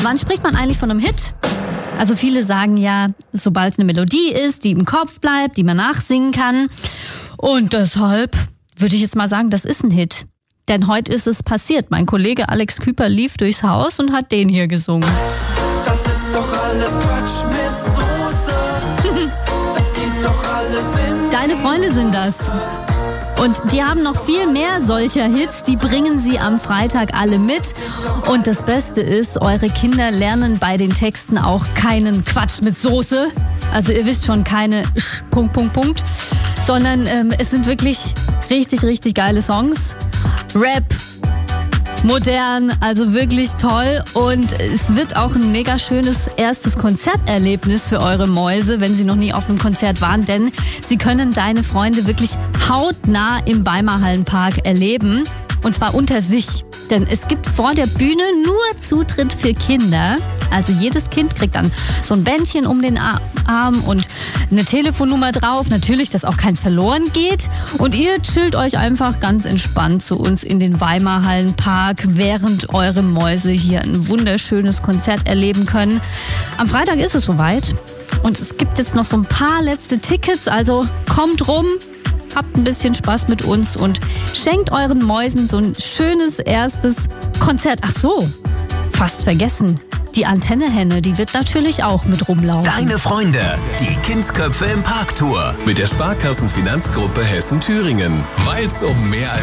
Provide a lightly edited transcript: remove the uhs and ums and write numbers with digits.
Wann spricht man eigentlich von einem Hit? Also viele sagen ja, sobald es eine Melodie ist, die im Kopf bleibt, die man nachsingen kann. Und deshalb würde ich jetzt mal sagen, das ist ein Hit. Denn heute ist es passiert. Mein Kollege Alex Küper lief durchs Haus und hat den hier gesungen. Das ist doch alles Quatsch mit Soße. Das gibt doch alles Sinn. Deine Freunde sind das. Und die haben noch viel mehr solcher Hits, die bringen sie am Freitag alle mit. Und das Beste ist, eure Kinder lernen bei den Texten auch keinen Quatsch mit Soße. Also ihr wisst schon, keine sondern es sind wirklich richtig, richtig geile Songs. Rap, modern, also wirklich toll. Und es wird auch ein mega schönes erstes Konzerterlebnis für eure Mäuse, wenn sie noch nie auf einem Konzert waren. Denn sie können Deine Freunde wirklich hautnah im Weimar Hallenpark erleben. Und zwar unter sich. Denn es gibt vor der Bühne nur Zutritt für Kinder. Also jedes Kind kriegt dann so ein Bändchen um den Arm und eine Telefonnummer drauf. Natürlich, dass auch keins verloren geht. Und ihr chillt euch einfach ganz entspannt zu uns in den Weimar Hallenpark, während eure Mäuse hier ein wunderschönes Konzert erleben können. Am Freitag ist es soweit. Und es gibt jetzt noch so ein paar letzte Tickets. Also kommt rum. Habt ein bisschen Spaß mit uns und schenkt euren Mäusen so ein schönes erstes Konzert. Ach so, fast vergessen. Die Antennehenne, die wird natürlich auch mit rumlaufen. Deine Freunde, die Kindsköpfe im Parktour. Mit der Sparkassenfinanzgruppe Hessen-Thüringen. Weil's um mehr als